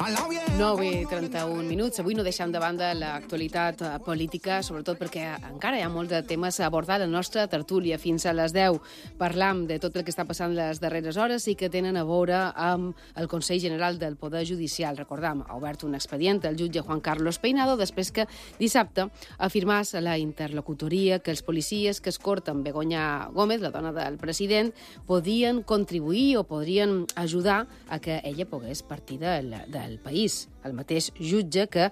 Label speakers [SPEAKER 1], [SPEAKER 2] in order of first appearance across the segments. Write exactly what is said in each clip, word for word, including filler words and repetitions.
[SPEAKER 1] nou i trenta-un minuts. Avui no deixem de banda l'actualitat política, sobretot perquè encara hi ha molts de temes a abordar la nostra tertúlia. Fins a les deu parlam de tot el que està passant les darreres hores i que tenen a veure amb el Consell General del Poder Judicial. Recordam, ha obert un expedient el jutge Juan Carlos Peinado després que dissabte afirmàs a la interlocutoria que els policies que escorten Begoña Gómez, la dona del president, podien contribuir o podrien ajudar a que ella pogués partir del, del país. El mateix jutge que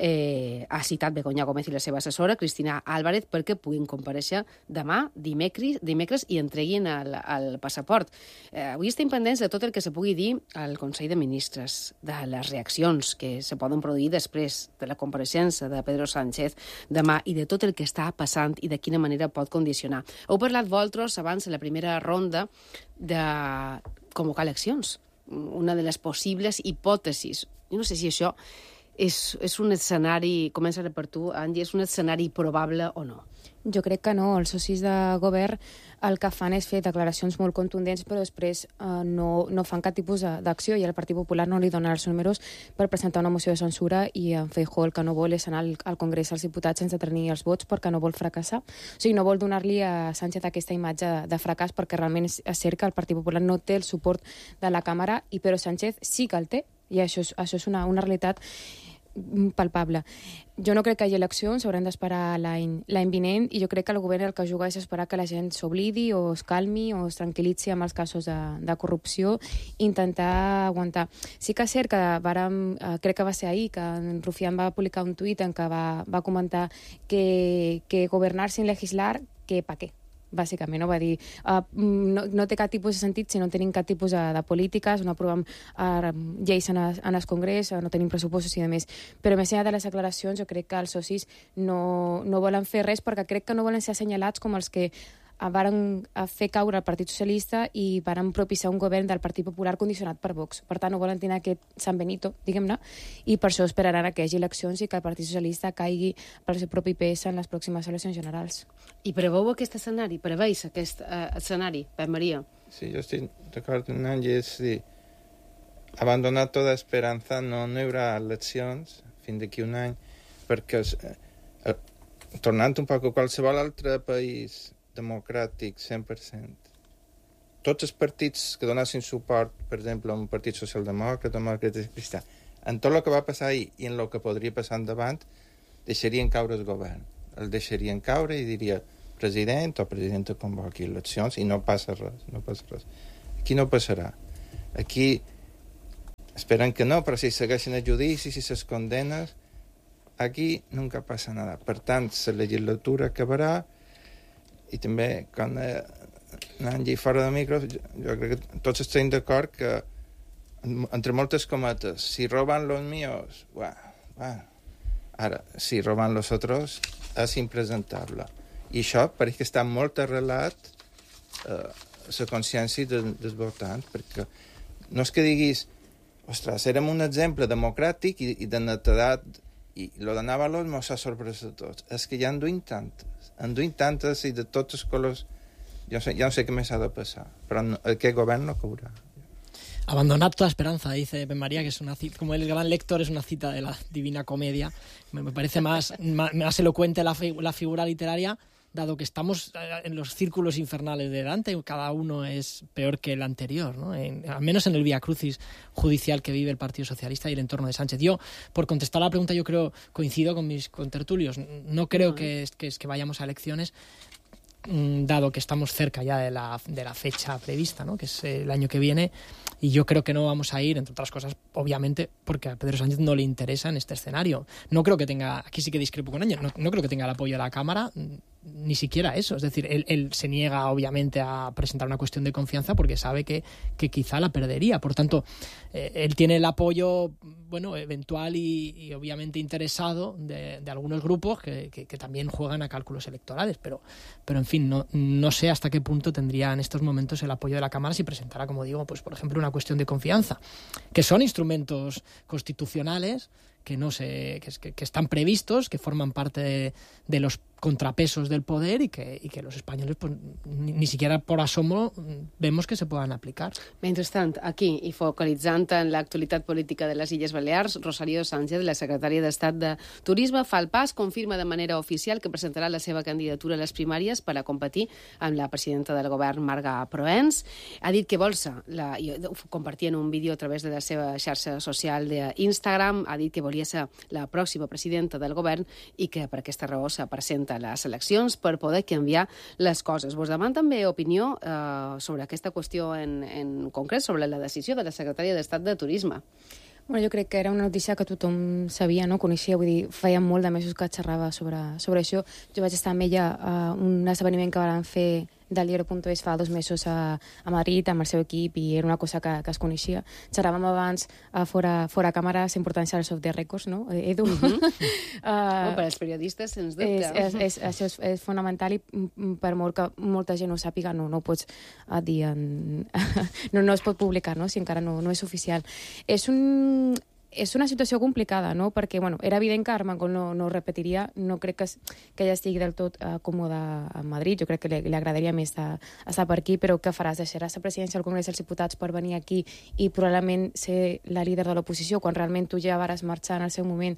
[SPEAKER 1] eh, ha citat Begoña Gómez i la seva assessora, Cristina Álvarez, perquè puguin comparèixer demà, dimecres, dimecres i entreguin el, el passaport. Eh, avui estem pendents de tot el que se pugui dir al Consell de Ministres, de les reaccions que se poden produir després de la compareixença de Pedro Sánchez demà i de tot el que està passant i de quina manera pot condicionar. Heu parlat vosaltres abans de la primera ronda de convocar eleccions, una de les possibles hipòtesis. Jo no sé si això és, és un escenari, comença per tu, Angie, és un escenari probable o no?
[SPEAKER 2] Jo crec que no. Els socis de govern el que fan és fer declaracions molt contundents, però després eh, no, no fan cap tipus d'acció, i el Partit Popular no li dona els números per presentar una moció de censura, i en Feijóo el que no vol és anar al, al Congrés als diputats sense tenir els vots perquè no vol fracassar. O sigui, no vol donar-li a Sánchez aquesta imatge de, de fracàs, perquè realment és, és cert que el Partit Popular no té el suport de la Càmera, i Pedro Sánchez sí que el té, i això és, això és una, una realitat palpable. Jo no crec que hi hagi eleccions, haurem d'esperar l'any l'any vinent, i jo crec que el govern el que juga és esperar que la gent s'oblidi o es calmi o es tranquil·litzi amb els casos de, de corrupció, intentar aguantar. Sí que és cert que vàrem, eh, crec que va ser ahir, que en Rufián va publicar un tuit en què va, va comentar que, que governar sin legislar, que pa què? Bàsicament, no? Va dir uh, no, no té cap tipus de sentit si no tenim cap tipus de, de polítiques, no aprovem uh, lleis en el, en el Congrés, no tenim pressupostos i de més. Però més enllà de les declaracions, jo crec que els socis no, no volen fer res, perquè crec que no volen ser assenyalats com els que uh, varen fer caure el Partit Socialista i varen propiciar un govern del Partit Popular condicionat per Vox. Per tant, no volen tenir aquest San Benito, diguem-ne, i per això esperaran que hi hagi eleccions i que el Partit Socialista caigui per el seu propi pes en les pròximes eleccions generals.
[SPEAKER 1] I preveu aquest escenari? Preveis aquest uh, escenari, Pep Maria?
[SPEAKER 3] Sí, yo estoy de acuerdo con Angie. Sí. Abandonar toda esperanza, no, no hi haurà eleccions fins d'aquí un any, perquè eh, eh, tornant un poc a qualsevol altre país democràtic, cent per cent, tots els partits que donessin suport, per exemple, a un partit socialdemòcrata, demòcrata i cristià, en tot el que va passar ahir i en el que podria passar endavant, deixarien caure el govern. El deixarien caure i diria president o presidenta convoqui eleccions i no passa res, no passa res. Aquí no passarà. Aquí esperen que no, però si segueixen el judici, si ses condenes, aquí nunca passa nada. Per tant, la legislatura acabarà, i també, quan eh, Angie fora de micro, jo, jo crec que tots estem d'acord que, entre moltes cometes, si roban los míos, bueno, bueno. Ara, si roban los otros, és impresentable. I això pareix que està molt arrelat eh, la consciència de, dels votants, perquè no és que diguis, ostres, érem un exemple democràtic i, i de netedat, i lo de Návalos mos ha sorprès a tots. És que ja en duim tantes, en duim tantes i de tots els colors, jo, sé, jo no sé què més ha de passar, però no, aquest govern no caurà.
[SPEAKER 4] Abandonar toda esperanza, dice Ben María, que es una cita, como el gran lector, es una cita de la Divina Comedia. Me, me parece más, más, más elocuente la, fi, la figura literaria, dado que estamos en los círculos infernales de Dante, cada uno es peor que el anterior, ¿no? En, al menos en el vía crucis judicial que vive el Partido Socialista y el entorno de Sánchez. Yo, por contestar a la pregunta, yo creo, coincido con mis contertulios, no creo no. que, que, que vayamos a elecciones, dado que estamos cerca ya de la, de la fecha prevista, ¿no? Que es el año que viene, y yo creo que no vamos a ir, entre otras cosas, obviamente, porque a Pedro Sánchez no le interesa en este escenario. No creo que tenga, aquí sí que discrepo con ella, no, no creo que tenga el apoyo de la Cámara, ni siquiera eso. Es decir, él, él se niega, obviamente, a presentar una cuestión de confianza porque sabe que, que quizá la perdería. Por tanto, eh, él tiene el apoyo, bueno, eventual y, y obviamente interesado de, de algunos grupos que, que, que también juegan a cálculos electorales, pero, pero en fin, no, no sé hasta qué punto tendría en estos momentos el apoyo de la Cámara si presentara, como digo, pues por ejemplo, una cuestión de confianza, que son instrumentos constitucionales que no se que, que están previstos, que forman parte de, de los contrapesos del poder y que, y que los españoles pues, ni, ni siquiera por asomo vemos que se puedan aplicar.
[SPEAKER 1] Mentrestant, aquí, i focalitzant en l'actualitat política de les Illes Balears, Rosario Sánchez, la secretària d'Estat de Turisme, fa el pas, confirma de manera oficial que presentarà la seva candidatura a les primàries per a competir amb la presidenta del govern, Marga Proens. Ha dit que vol ser, la, ho compartia en un vídeo a través de la seva xarxa social d'Instagram, ha dit que volia ser la pròxima presidenta del govern i que per aquesta raó se presenta a les eleccions per poder canviar les coses. Vos deman també opinió eh, sobre aquesta qüestió en, en concret, sobre la decisió de la secretària d'Estat de Turisme.
[SPEAKER 2] Bueno, jo crec que era una notícia que tothom sabia, no? Coneixia, vull dir, feia molt de mesos que xerrava sobre, sobre això. Jo vaig estar amb ella a un esdeveniment que van fer del diario punto es fa dos mesos a, a Madrid amb el seu equip i era una cosa que, que es coneixia. Xerràvem abans a fora, fora càmera la importància dels off the records, no, Edu? Uh -huh. uh,
[SPEAKER 1] oh, per als periodistes, sens dubte.
[SPEAKER 2] És, és, és, això és, és fonamental i per molt que molta gent no sàpiga, no, no ho pots uh, dir en... no, no es pot publicar, no?, si encara no, no és oficial. És un... És una situació complicada, no? Perquè, bueno, era evident que Armengol no, no repetiria, no crec que, que ella estigui del tot uh, còmoda a Madrid, jo crec que li, li agradaria més de, estar per aquí, però què faràs? Deixaràs la presidència del Congrés dels Diputats per venir aquí i probablement ser la líder de l'oposició, quan realment tu ja vares marxar en el seu moment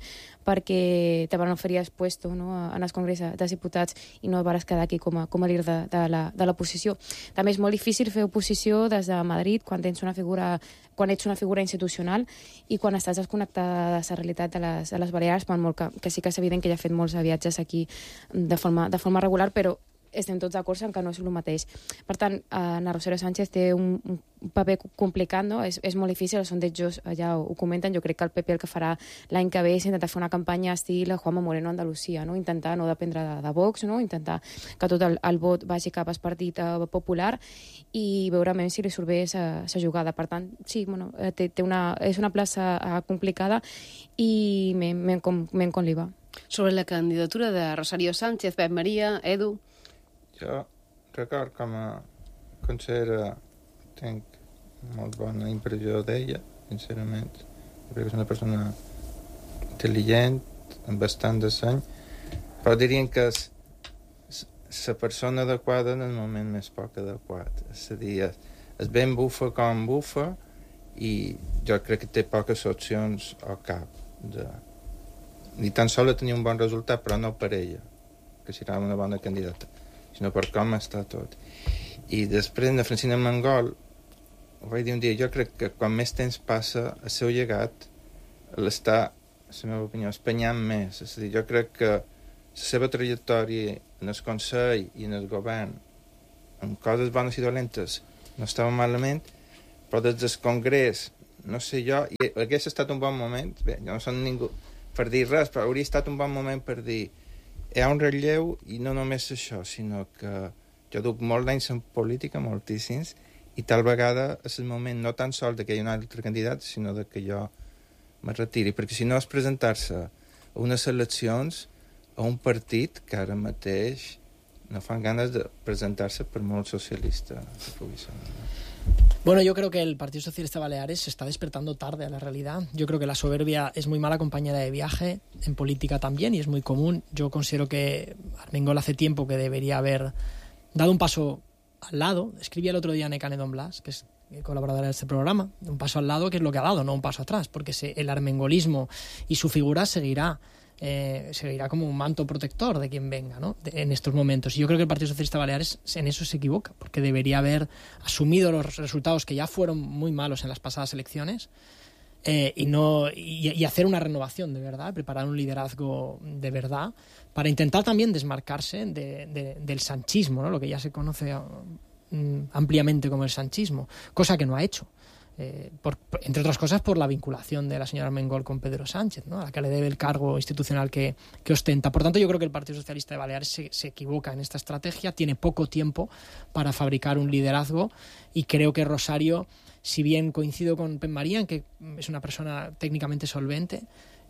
[SPEAKER 2] perquè te van oferir el puesto, no?, en el Congrés dels Diputats i no vares quedar aquí com a, com a líder de, de l'oposició. També és molt difícil fer oposició des de Madrid quan tens una figura quan ets una figura institucional i quan estàs desconnectada de la realitat de les, de les Balears, per molt que, que sí que és evident que ja ha fet molts viatges aquí de forma, de forma regular, però estem tots d'acord en que no és el mateix. Per tant, eh, na Rosario Sánchez té un, un paper complicat, no? És, és molt difícil, els sondejos ja ho, ho comenten. Jo crec que el P P el que farà l'any que ve és intentar fer una campanya estil Juanma Moreno a Andalusia, no? Intentar no dependre de, de Vox, no? Intentar que tot el, el vot vagi cap al Partit eh, Popular i veure si li surt bé la jugada. Per tant, sí, bueno, té, té una, és una plaça eh, complicada i men com, com li va.
[SPEAKER 1] Sobre la candidatura de Rosario Sánchez, Pep Maria, Edu...
[SPEAKER 3] Jo record com a consellera tinc molt bona impressió d'ella, sincerament. Jo crec que és una persona intel·ligent, amb bastant de seny, però dirien que és la persona adequada en el moment més poc adequat. És a dir, és ben bufa com bufa i jo crec que té poques opcions al cap. De... Ni tan sols tenir un bon resultat, però no per ella, que serà una bona candidata, sinó per com està tot. I després, de Francina Armengol, ho vaig dir un dia, jo crec que quan més temps passa, el seu llegat l'està, la meva opinió, espanyant més. És a dir, jo crec que la seva trajectòria en el Consell i en el govern, amb coses bones i dolentes, no estava malament, però des del Congrés, no sé jo, i hagués estat un bon moment, bé, jo no som ningú per dir res, però hauria estat un bon moment per dir hi ha un relleu i no només això, sinó que jo duc molts anys en política, moltíssims, i tal vegada és el moment no tan sols que hi ha un altre candidat, sinó de que jo me retiri, perquè si no és presentar-se a unes eleccions a un partit que ara mateix no fan ganes de presentar-se per molt socialista que pugui ser.
[SPEAKER 4] Bueno, yo creo que el Partido Socialista Baleares se está despertando tarde a la realidad. Yo creo que la soberbia es muy mala compañera de viaje, en política también, y es muy común. Yo considero que Armengol hace tiempo que debería haber dado un paso al lado. Escribía el otro día Nekane Don Blas, que es colaboradora de este programa, un paso al lado, que es lo que ha dado, no un paso atrás, porque se, el armengolismo y su figura seguirá Eh, seguirá como un manto protector de quien venga, ¿no?, de, en estos momentos. Y yo creo que el Partido Socialista Baleares en eso se equivoca, porque debería haber asumido los resultados que ya fueron muy malos en las pasadas elecciones eh, y, no, y, y hacer una renovación de verdad, preparar un liderazgo de verdad para intentar también desmarcarse de, de, del sanchismo, ¿no?, lo que ya se conoce um, ampliamente como el sanchismo, cosa que no ha hecho. Eh, por, entre otras cosas por la vinculación de la señora Armengol con Pedro Sánchez, ¿no?, a la que le debe el cargo institucional que, que ostenta. Por tanto, yo creo que el Partido Socialista de Baleares se, se equivoca en esta estrategia, tiene poco tiempo para fabricar un liderazgo y creo que Rosario, si bien coincido con Pep María en que es una persona técnicamente solvente,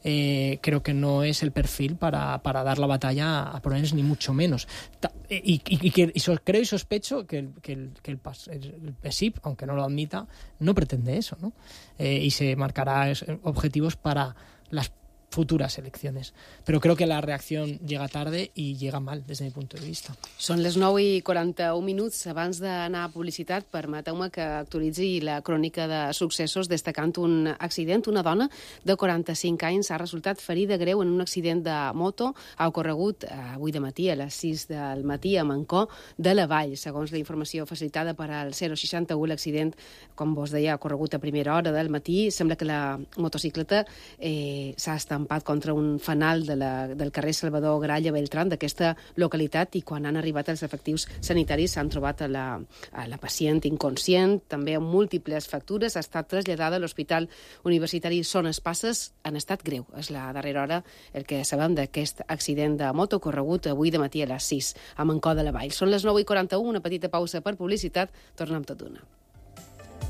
[SPEAKER 4] Eh, creo que no es el perfil para, para dar la batalla a Proens, ni mucho menos. Ta y, y, y, que, y so creo y sospecho que el, que el, que el, el P S I P, aunque no lo admita, no pretende eso, ¿no? Eh, y se marcará objetivos para las futuras elecciones. Pero creo que la reacción llega tarde y llega mal, desde mi punto de vista.
[SPEAKER 1] Són les nou i quaranta-un minuts. Abans d'anar a publicitat, permeteu-me que actualitzi la crònica de successos destacant un accident. Una dona de quaranta-cinc anys ha resultat ferida greu en un accident de moto. Ha ocorregut avui de matí a les sis del matí a Mancor de la Vall. Segons la informació facilitada per al zero seixanta-u, l'accident, com vos deia, ha ocorregut a primera hora del matí. Sembla que la motocicleta eh, s'ha estampat contra un fanal de la, del carrer Salvador Gralla Beltrán d'aquesta localitat, i quan han arribat els efectius sanitaris s'han trobat a la, a la pacient inconscient, també amb múltiples fractures. Ha estat traslladada a l'Hospital Universitari Son Espasses en estat greu. És la darrera hora el que sabem d'aquest accident de moto ocorregut avui de matí a les sis a Mancor de la Vall. Són les nou i quaranta-un, una petita pausa per publicitat. Tornem tot d'una.